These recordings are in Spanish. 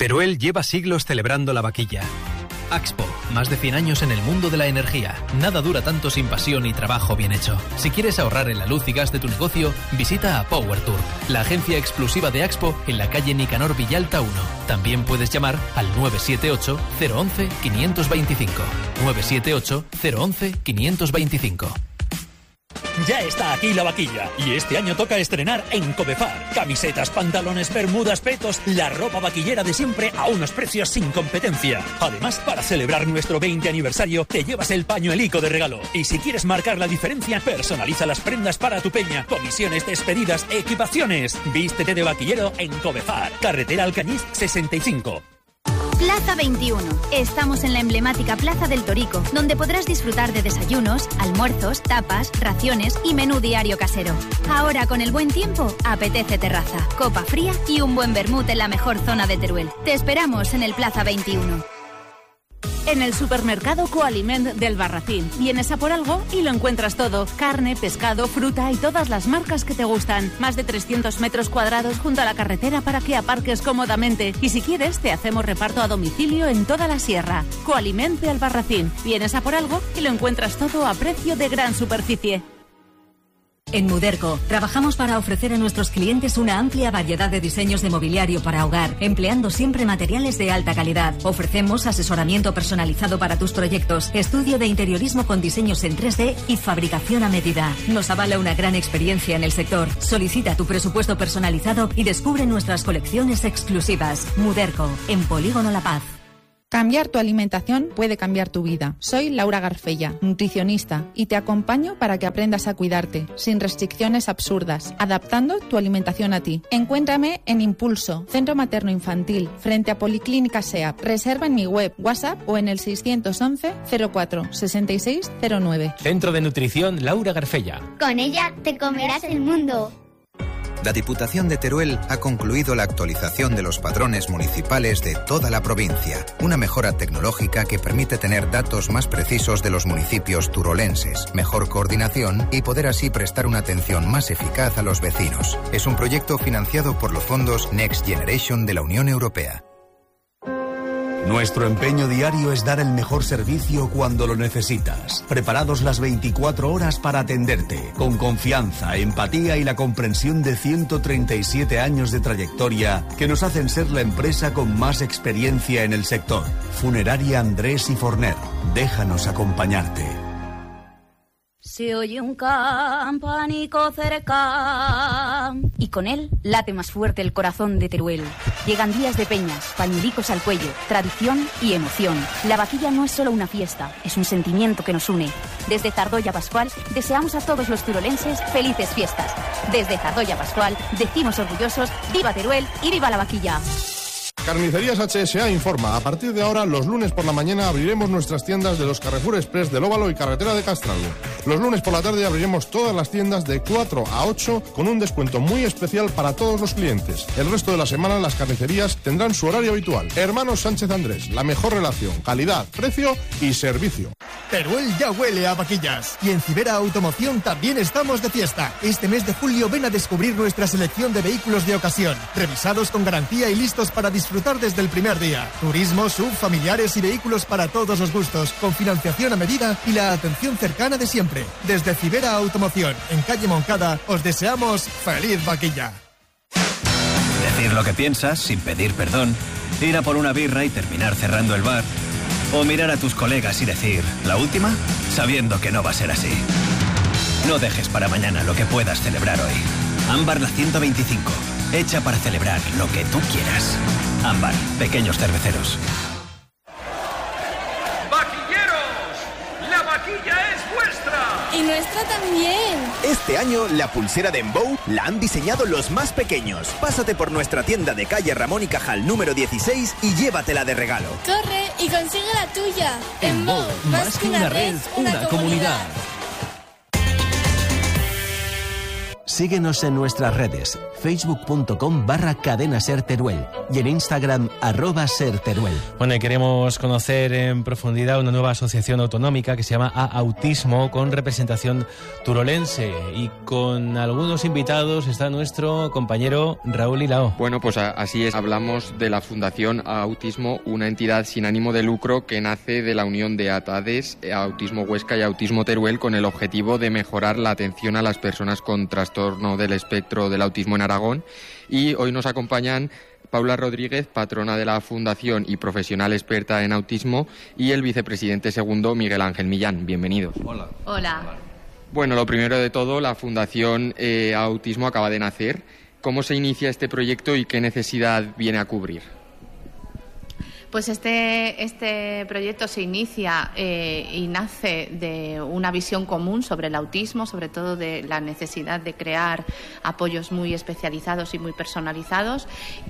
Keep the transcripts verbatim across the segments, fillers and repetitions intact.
Teruel lleva siglos celebrando la vaquilla. Axpo, más de cien años en el mundo de la energía. Nada dura tanto sin pasión y trabajo bien hecho. Si quieres ahorrar en la luz y gas de tu negocio, visita a Power Tour, la agencia exclusiva de Axpo en la calle Nicanor Villalta uno. También puedes llamar al nueve siete ocho, cero once, quinientos veinticinco. nueve siete ocho, cero once, quinientos veinticinco. Ya está aquí la vaquilla y este año toca estrenar en Cobefar. Camisetas, pantalones, bermudas, petos, la ropa vaquillera de siempre a unos precios sin competencia. Además, para celebrar nuestro veinte aniversario, te llevas el pañuelico de regalo. Y si quieres marcar la diferencia, personaliza las prendas para tu peña. Comisiones, despedidas, equipaciones. Vístete de vaquillero en Cobefar. Carretera Alcañiz sesenta y cinco. Plaza veintiuno. Estamos en la emblemática Plaza del Torico, donde podrás disfrutar de desayunos, almuerzos, tapas, raciones y menú diario casero. Ahora, con el buen tiempo, apetece terraza, copa fría y un buen vermut en la mejor zona de Teruel. Te esperamos en el Plaza veintiuno. En el supermercado Coaliment del Barracín. Vienes a por algo y lo encuentras todo. Carne, pescado, fruta y todas las marcas que te gustan. Más de trescientos metros cuadrados junto a la carretera para que aparques cómodamente. Y si quieres, te hacemos reparto a domicilio en toda la sierra. Coaliment del Barracín. Vienes a por algo y lo encuentras todo a precio de gran superficie. En Muderco, trabajamos para ofrecer a nuestros clientes una amplia variedad de diseños de mobiliario para hogar, empleando siempre materiales de alta calidad. Ofrecemos asesoramiento personalizado para tus proyectos, estudio de interiorismo con diseños en tres D y fabricación a medida. Nos avala una gran experiencia en el sector. Solicita tu presupuesto personalizado y descubre nuestras colecciones exclusivas. Muderco, en Polígono La Paz. Cambiar tu alimentación puede cambiar tu vida. Soy Laura Garfella, nutricionista, y te acompaño para que aprendas a cuidarte, sin restricciones absurdas, adaptando tu alimentación a ti. Encuéntrame en Impulso, Centro Materno Infantil, frente a Policlínica SEAP. Reserva en mi web, WhatsApp o en el seiscientos once, cero cuatro, sesenta y seis cero nueve. Centro de Nutrición Laura Garfella. Con ella te comerás el mundo. La Diputación de Teruel ha concluido la actualización de los padrones municipales de toda la provincia, una mejora tecnológica que permite tener datos más precisos de los municipios turolenses, mejor coordinación y poder así prestar una atención más eficaz a los vecinos. Es un proyecto financiado por los fondos Next Generation de la Unión Europea. Nuestro empeño diario es dar el mejor servicio cuando lo necesitas. Preparados las veinticuatro horas para atenderte, con confianza, empatía y la comprensión de ciento treinta y siete años de trayectoria que nos hacen ser la empresa con más experiencia en el sector. Funeraria Andrés y Forner. Déjanos acompañarte. Se oye un campanico cerca y con él late más fuerte el corazón de Teruel. Llegan días de peñas, pañuelicos al cuello, tradición y emoción. La vaquilla no es solo una fiesta, es un sentimiento que nos une. Desde Zardoya Pascual deseamos a todos los turolenses felices fiestas. Desde Zardoya Pascual decimos orgullosos ¡viva Teruel y viva la vaquilla! Carnicerías H S A informa. A partir de ahora, los lunes por la mañana abriremos nuestras tiendas de los Carrefour Express del Óvalo y Carretera de Castralgo. Los lunes por la tarde abriremos todas las tiendas de cuatro a ocho con un descuento muy especial para todos los clientes. El resto de la semana las carnicerías tendrán su horario habitual. Hermanos Sánchez Andrés, la mejor relación, calidad, precio y servicio. Teruel ya huele a vaquillas. Y en Cibera Automoción también estamos de fiesta. Este mes de julio ven a descubrir nuestra selección de vehículos de ocasión, revisados con garantía y listos para disfrutar desde el primer día. Turismo, sub, familiares y vehículos para todos los gustos, con financiación a medida y la atención cercana de siempre. Desde Cibera Automoción, en calle Moncada, os deseamos feliz vaquilla. Decir lo que piensas sin pedir perdón, ir a por una birra y terminar cerrando el bar, o mirar a tus colegas y decir, ¿la última?, sabiendo que no va a ser así. No dejes para mañana lo que puedas celebrar hoy. Ámbar la ciento veinticinco, hecha para celebrar lo que tú quieras. Ámbar, pequeños cerveceros. ¡Vaquilleros! ¡La vaquilla es vuestra! ¡Y nuestra también! Este año, la pulsera de Embou la han diseñado los más pequeños. Pásate por nuestra tienda de calle Ramón y Cajal número dieciséis y llévatela de regalo. ¡Corre y consigue la tuya! Embou, más que una red, una comunidad. Síguenos en nuestras redes, facebook.com barra cadena ser Teruel y en Instagram arroba ser Teruel. Bueno, y queremos conocer en profundidad una nueva asociación autonómica que se llama A Autismo, con representación turolense, y con algunos invitados está nuestro compañero Raúl Hilao. Bueno, pues así es, hablamos de la Fundación A Autismo, una entidad sin ánimo de lucro que nace de la unión de ATADES, Autismo Huesca y Autismo Teruel, con el objetivo de mejorar la atención a las personas con trastorno del espectro del autismo en Aragón. Y hoy nos acompañan Paula Rodríguez, patrona de la Fundación y profesional experta en autismo, y el vicepresidente segundo, Miguel Ángel Millán. Bienvenidos. Hola. Hola. Bueno, lo primero de todo, la Fundación eh, Autismo acaba de nacer. ¿Cómo se inicia este proyecto y qué necesidad viene a cubrir? Pues este, este proyecto se inicia eh, y nace de una visión común sobre el autismo, sobre todo de la necesidad de crear apoyos muy especializados y muy personalizados,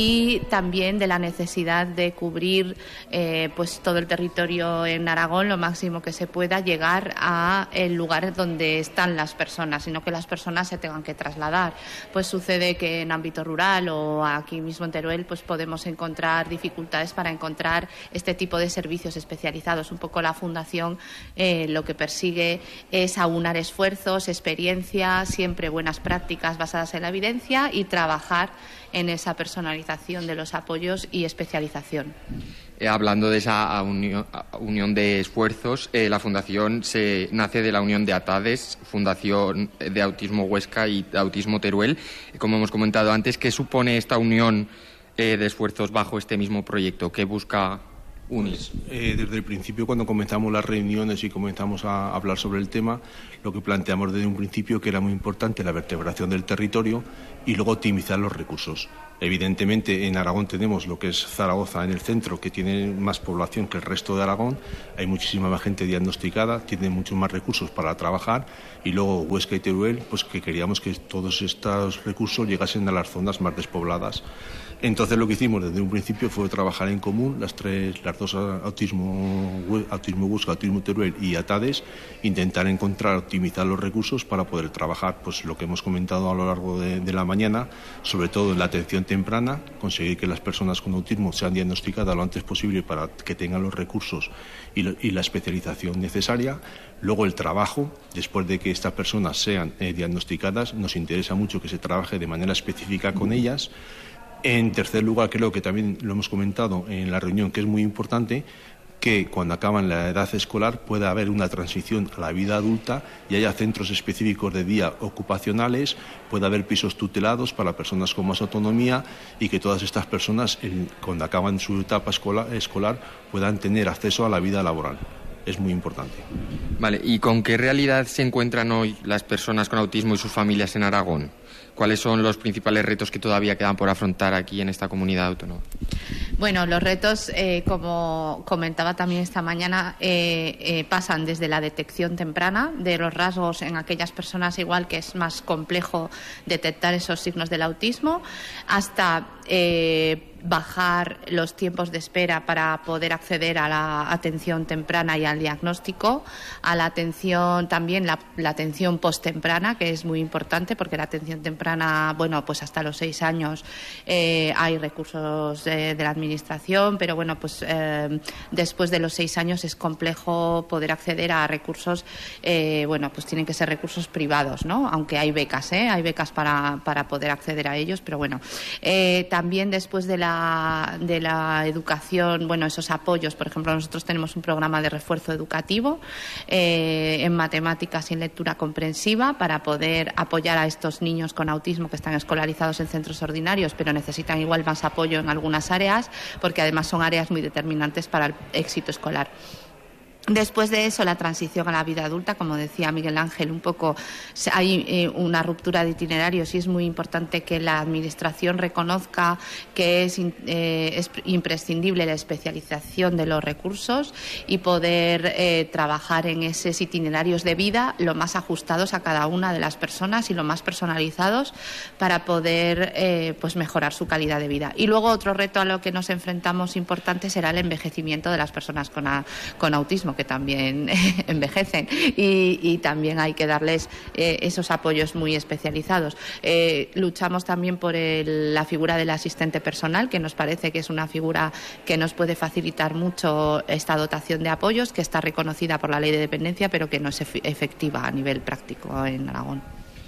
y también de la necesidad de cubrir eh, pues todo el territorio en Aragón lo máximo que se pueda, llegar a el lugar donde están las personas, sino que las personas se tengan que trasladar. Pues sucede que en ámbito rural o aquí mismo en Teruel pues podemos encontrar dificultades para encontrar este tipo de servicios especializados. Un poco la Fundación eh, lo que persigue es aunar esfuerzos, experiencia, siempre buenas prácticas basadas en la evidencia, y trabajar en esa personalización de los apoyos y especialización. Eh, hablando de esa unión, unión de esfuerzos, eh, la Fundación se nace de la unión de ATADES, Fundación de Autismo Huesca y Autismo Teruel. Eh, como hemos comentado antes, ¿qué supone esta unión Eh, de esfuerzos bajo este mismo proyecto? ¿Qué busca unir? Pues, eh, desde el principio, cuando comenzamos las reuniones y comenzamos a hablar sobre el tema, lo que planteamos desde un principio que era muy importante la vertebración del territorio y luego optimizar los recursos. Evidentemente, en Aragón tenemos lo que es Zaragoza en el centro, que tiene más población que el resto de Aragón. Hay muchísima más gente diagnosticada, tiene muchos más recursos para trabajar, y luego Huesca y Teruel, pues que queríamos que todos estos recursos llegasen a las zonas más despobladas. Entonces lo que hicimos desde un principio fue trabajar en común, las tres, las dos, Autismo, Autismo Huesca, Autismo Teruel y ATADES, intentar encontrar, optimizar los recursos para poder trabajar, pues lo que hemos comentado a lo largo de, de la mañana, sobre todo en la atención temprana, conseguir que las personas con autismo sean diagnosticadas lo antes posible para que tengan los recursos y, lo, y la especialización necesaria. Luego el trabajo, después de que estas personas sean eh, diagnosticadas, nos interesa mucho que se trabaje de manera específica con ellas. En tercer lugar, creo que también lo hemos comentado en la reunión, que es muy importante que cuando acaban la edad escolar pueda haber una transición a la vida adulta y haya centros específicos de día ocupacionales, pueda haber pisos tutelados para personas con más autonomía, y que todas estas personas, cuando acaban su etapa escolar, escolar puedan tener acceso a la vida laboral. Es muy importante. Vale, ¿y con qué realidad se encuentran hoy las personas con autismo y sus familias en Aragón? ¿Cuáles son los principales retos que todavía quedan por afrontar aquí en esta comunidad autónoma? Bueno, los retos, eh, como comentaba también esta mañana, eh, eh, pasan desde la detección temprana de los rasgos en aquellas personas, igual que es más complejo detectar esos signos del autismo, hasta eh, bajar los tiempos de espera para poder acceder a la atención temprana y al diagnóstico, a la atención también, la, la atención postemprana, que es muy importante, porque la atención temprana, bueno, pues hasta los seis años eh, hay recursos de, de la administración, pero bueno, pues eh, después de los seis años es complejo poder acceder a recursos, eh, bueno, pues tienen que ser recursos privados, ¿no? Aunque hay becas, ¿eh? Hay becas para, para poder acceder a ellos, pero bueno. Eh, también después de la, de la educación, bueno, esos apoyos, por ejemplo, nosotros tenemos un programa de refuerzo educativo eh, en matemáticas y en lectura comprensiva para poder apoyar a estos niños con autismo que están escolarizados en centros ordinarios, pero necesitan igual más apoyo en algunas áreas, porque además son áreas muy determinantes para el éxito escolar. Después de eso, la transición a la vida adulta, como decía Miguel Ángel, un poco hay eh, una ruptura de itinerarios, y es muy importante que la Administración reconozca que es, eh, es imprescindible la especialización de los recursos y poder eh, trabajar en esos itinerarios de vida lo más ajustados a cada una de las personas y lo más personalizados para poder eh, pues mejorar su calidad de vida. Y luego otro reto a lo que nos enfrentamos importante será el envejecimiento de las personas con, a, con autismo, que también envejecen y, y también hay que darles eh, esos apoyos muy especializados. Eh, luchamos también por el, la figura del asistente personal, que nos parece que es una figura que nos puede facilitar mucho esta dotación de apoyos, que está reconocida por la Ley de Dependencia, pero que no es efectiva a nivel práctico en Aragón.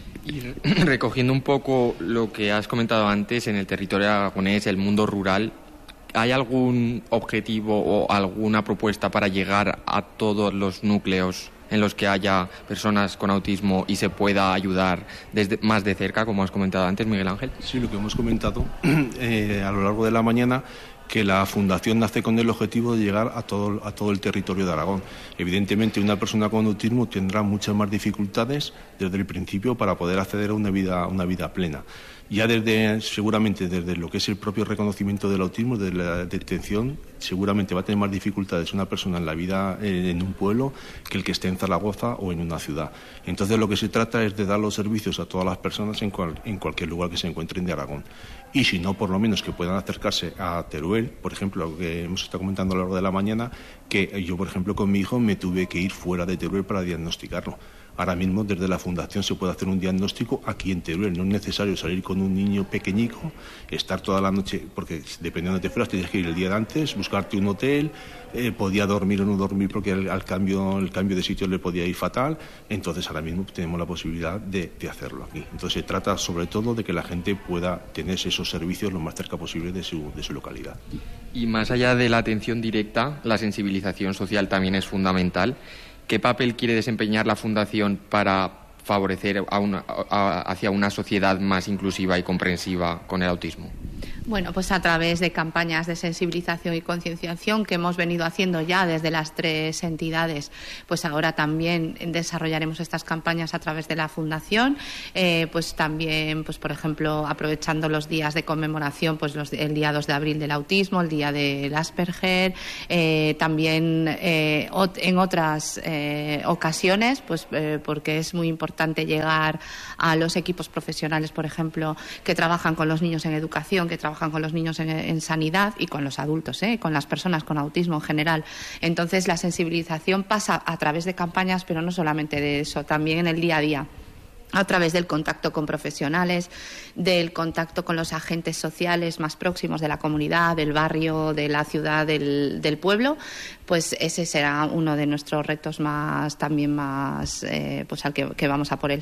Y recogiendo un poco lo que has comentado antes, en el territorio aragonés, el mundo rural, ¿hay algún objetivo o alguna propuesta para llegar a todos los núcleos en los que haya personas con autismo y se pueda ayudar desde más de cerca, como has comentado antes, Miguel Ángel? Sí, lo que hemos comentado eh, a lo largo de la mañana, que la Fundación nace con el objetivo de llegar a todo, a todo el territorio de Aragón. Evidentemente, una persona con autismo tendrá muchas más dificultades desde el principio para poder acceder a una vida, una vida plena. Ya desde, seguramente desde lo que es el propio reconocimiento del autismo, desde la detección, seguramente va a tener más dificultades una persona en la vida en un pueblo que el que esté en Zaragoza o en una ciudad. Entonces lo que se trata es de dar los servicios a todas las personas en, cual, en cualquier lugar que se encuentren de Aragón. Y si no, por lo menos que puedan acercarse a Teruel, por ejemplo, lo que hemos estado comentando a lo largo de la mañana, que yo, por ejemplo, con mi hijo me tuve que ir fuera de Teruel para diagnosticarlo. Ahora mismo desde la Fundación se puede hacer un diagnóstico aquí en Teruel. No es necesario salir con un niño pequeñico, estar toda la noche, porque dependiendo de te fueras tienes que ir el día de antes, buscarte un hotel, eh, podía dormir o no dormir porque al, al cambio, el cambio de sitio le podía ir fatal. Entonces ahora mismo tenemos la posibilidad de, de hacerlo aquí. Entonces se trata sobre todo de que la gente pueda tener esos servicios lo más cerca posible de su, de su localidad. Y más allá de la atención directa, la sensibilización social también es fundamental. ¿Qué papel quiere desempeñar la Fundación para favorecer a una, a, hacia una sociedad más inclusiva y comprensiva con el autismo? Bueno, pues a través de campañas de sensibilización y concienciación que hemos venido haciendo ya desde las tres entidades, pues ahora también desarrollaremos estas campañas a través de la Fundación, eh, pues también, pues por ejemplo, aprovechando los días de conmemoración, pues los, el día dos de abril del autismo, el día del Asperger, eh, también eh, ot, en otras eh, ocasiones, pues eh, porque es muy importante llegar a los equipos profesionales, por ejemplo, que trabajan con los niños en educación, que trabajan con los niños en, en sanidad y con los adultos, ¿eh? con las personas con autismo en general. Entonces, la sensibilización pasa a través de campañas, pero no solamente de eso, también en el día a día, a través del contacto con profesionales, del contacto con los agentes sociales más próximos de la comunidad, del barrio, de la ciudad, del, del pueblo, pues ese será uno de nuestros retos más, también más, eh, pues al que, que vamos a por él.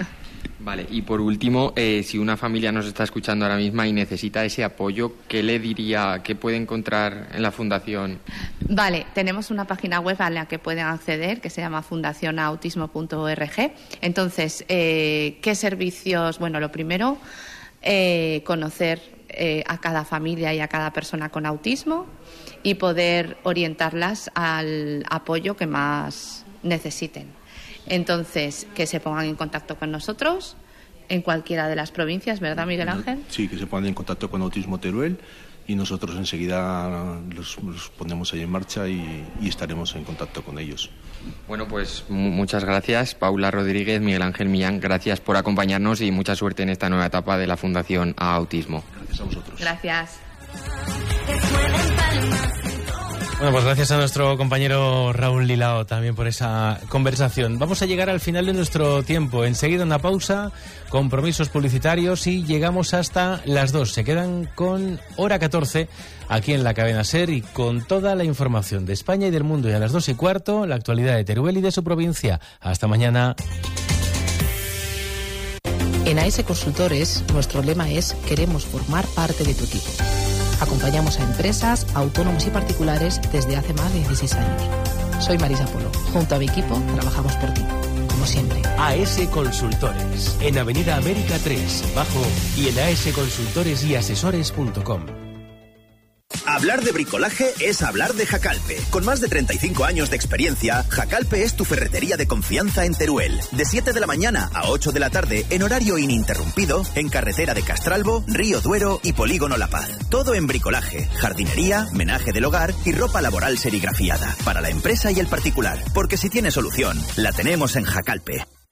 Vale, y por último, eh, si una familia nos está escuchando ahora misma y necesita ese apoyo, ¿qué le diría, qué puede encontrar en la Fundación? Vale, tenemos una página web a la que pueden acceder que se llama fundación autismo punto org. Entonces, eh, ¿qué servicios? Bueno, lo primero, eh, conocer eh, a cada familia y a cada persona con autismo y poder orientarlas al apoyo que más necesiten. Entonces, que se pongan en contacto con nosotros en cualquiera de las provincias, ¿verdad, Miguel Ángel? Sí, que se pongan en contacto con Autismo Teruel y nosotros enseguida los, los ponemos ahí en marcha y, y estaremos en contacto con ellos. Bueno, pues muchas gracias, Paula Rodríguez, Miguel Ángel Millán, gracias por acompañarnos y mucha suerte en esta nueva etapa de la Fundación A Autismo. Gracias a vosotros. Gracias. Bueno, pues gracias a nuestro compañero Raúl Lilao también por esa conversación. Vamos a llegar al final de nuestro tiempo. Enseguida una pausa, compromisos publicitarios y llegamos hasta las dos. Se quedan con hora catorce aquí en la cadena SER y con toda la información de España y del mundo. Y a las dos y cuarto, la actualidad de Teruel y de su provincia. Hasta mañana. En A S Consultores, nuestro lema es: queremos formar parte de tu equipo. Acompañamos a empresas, autónomos y particulares desde hace más de dieciséis años. Soy Marisa Polo. Junto a mi equipo, trabajamos por ti, como siempre. A S Consultores, en Avenida América tres, Bajo, y en asconsultores y asesores punto com. Hablar de bricolaje es hablar de Jacalpe. Con más de treinta y cinco años de experiencia, Jacalpe es tu ferretería de confianza en Teruel. De siete de la mañana a ocho de la tarde, en horario ininterrumpido, en carretera de Castralbo, Río Duero y Polígono La Paz. Todo en bricolaje, jardinería, menaje del hogar y ropa laboral serigrafiada. Para la empresa y el particular. Porque si tiene solución, la tenemos en Jacalpe.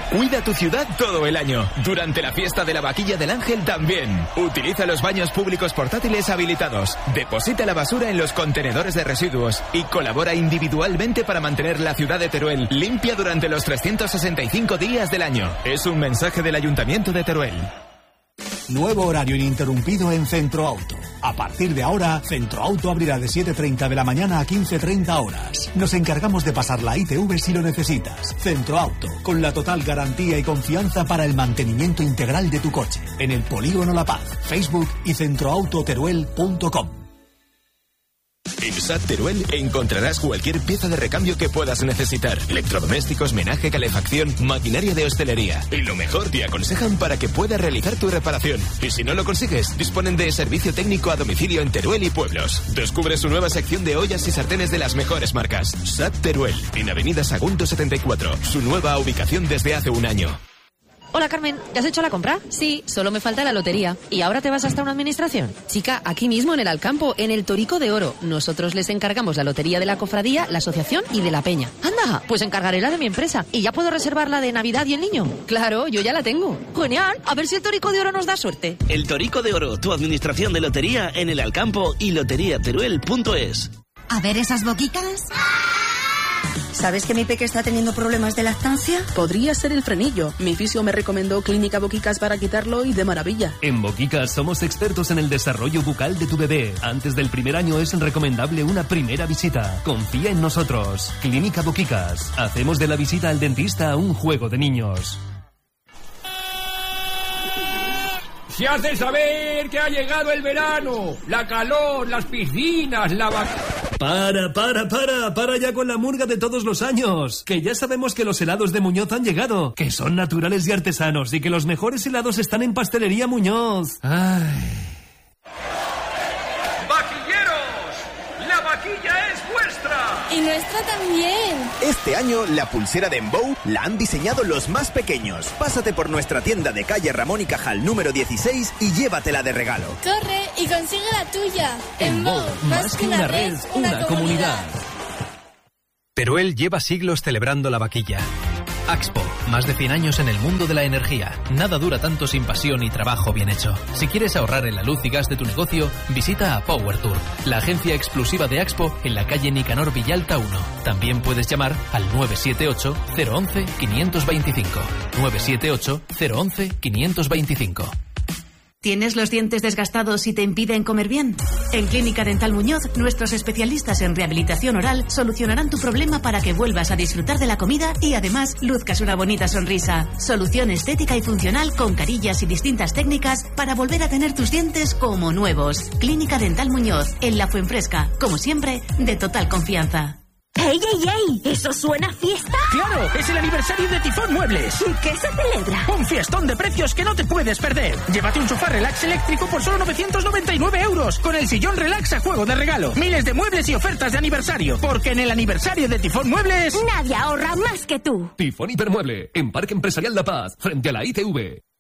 Cuida tu ciudad todo el año. Durante la fiesta de la Vaquilla del Ángel también. Utiliza los baños públicos portátiles habilitados. Deposita la basura en los contenedores de residuos y colabora individualmente para mantener la ciudad de Teruel limpia durante los trescientos sesenta y cinco días del año. Es un mensaje del Ayuntamiento de Teruel. Nuevo horario ininterrumpido en Centro Auto. A partir de ahora, Centro Auto abrirá de siete y media de la mañana a quince y treinta horas. Nos encargamos de pasar la I T V si lo necesitas. Centro Auto, con la total garantía y confianza para el mantenimiento integral de tu coche. En el Polígono La Paz, Facebook y centroautoteruel punto com. En S A T Teruel encontrarás cualquier pieza de recambio que puedas necesitar. Electrodomésticos, menaje, calefacción, maquinaria de hostelería. Y lo mejor, te aconsejan para que puedas realizar tu reparación. Y si no lo consigues, disponen de servicio técnico a domicilio en Teruel y pueblos. Descubre su nueva sección de ollas y sartenes de las mejores marcas. S A T Teruel, en Avenida Sagunto setenta y cuatro. Su nueva ubicación desde hace un año. Hola, Carmen, ¿ya has hecho la compra? Sí, solo me falta la lotería. ¿Y ahora te vas hasta una administración? Chica, aquí mismo en el Alcampo, en el Torico de Oro. Nosotros les encargamos la lotería de la cofradía, la asociación y de la peña. Anda, pues encargaré la de mi empresa. ¿Y ya puedo reservar la de Navidad y el niño? Claro, yo ya la tengo. Genial, a ver si el Torico de Oro nos da suerte. El Torico de Oro, tu administración de lotería en el Alcampo y lotería teruel punto es. A ver esas boquitas. ¿Sabes que mi peque está teniendo problemas de lactancia? Podría ser el frenillo. Mi fisio me recomendó Clínica Boquicas para quitarlo y de maravilla. En Boquicas somos expertos en el desarrollo bucal de tu bebé. Antes del primer año es recomendable una primera visita. Confía en nosotros. Clínica Boquicas. Hacemos de la visita al dentista un juego de niños. Se hace saber que ha llegado el verano, la calor, las piscinas, la vaca... Para, para, para, para ya con la murga de todos los años. Que ya sabemos que los helados de Muñoz han llegado, que son naturales y artesanos y que los mejores helados están en Pastelería Muñoz. Ay... ¡La vaquilla es vuestra! ¡Y nuestra también! Este año, la pulsera de Embou la han diseñado los más pequeños. Pásate por nuestra tienda de calle Ramón y Cajal número dieciséis y llévatela de regalo. ¡Corre y consigue la tuya! Embou, más que una red, una comunidad. Teruel lleva siglos celebrando la vaquilla. Axpo, más de cien años en el mundo de la energía. Nada dura tanto sin pasión y trabajo bien hecho. Si quieres ahorrar en la luz y gas de tu negocio, visita a Power Tour, la agencia exclusiva de Axpo en la calle Nicanor Villalta uno. También puedes llamar al nueve siete ocho, cero once, quinientos veinticinco. nueve siete ocho, cero once, quinientos veinticinco. ¿Tienes los dientes desgastados y te impiden comer bien? En Clínica Dental Muñoz, nuestros especialistas en rehabilitación oral solucionarán tu problema para que vuelvas a disfrutar de la comida y además luzcas una bonita sonrisa. Solución estética y funcional con carillas y distintas técnicas para volver a tener tus dientes como nuevos. Clínica Dental Muñoz, en La Fuenfresca, como siempre, de total confianza. ¡Ey, ey, ey! ¿Eso suena a fiesta? ¡Claro! Es el aniversario de Tifón Muebles. ¿Y qué se celebra? Un fiestón de precios que no te puedes perder. Llévate un sofá relax eléctrico por solo novecientos noventa y nueve euros. Con el sillón relax a juego de regalo. Miles de muebles y ofertas de aniversario. Porque en el aniversario de Tifón Muebles... Nadie ahorra más que tú. Tifón Hipermueble, en Parque Empresarial La Paz, frente a la I T V.